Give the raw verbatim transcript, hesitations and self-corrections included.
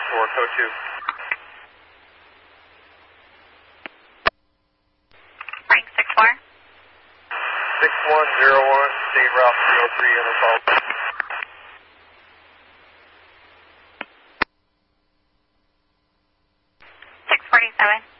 for code two. Frank six four. six one zero one, state route three oh three, enter call. six forty-seven.